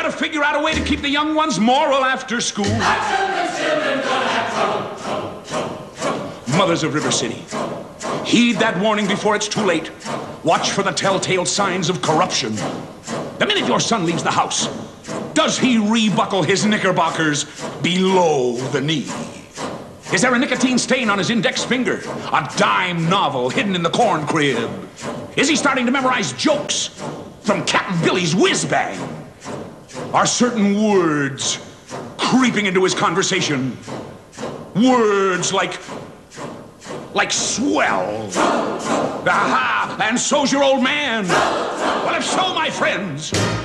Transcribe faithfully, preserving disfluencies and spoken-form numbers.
gotta figure out a way to keep the young ones moral after school. Our children's children gonna have trouble, trouble, trouble, trouble. Mothers of River City, heed that warning before it's too late. Watch for the telltale signs of corruption. The minute your son leaves the house, does he rebuckle his knickerbockers below the knee? Is there a nicotine stain on his index finger? A dime novel hidden in the corn crib? Is he starting to memorize jokes from Captain Billy's whiz-bang? Are certain words creeping into his conversation? Words like... like swell. Aha! And so's your old man. Well, if so, my friends...